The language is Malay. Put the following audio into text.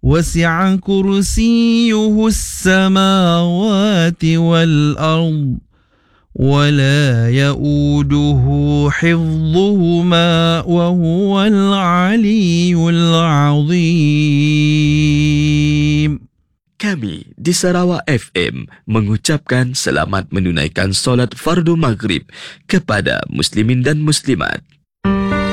وسع كرسيه السماوات والأرض ولا يؤوده حفظهما وهو العلي العظيم. Kami di Sarawak FM mengucapkan selamat menunaikan solat fardu maghrib kepada muslimin dan muslimat.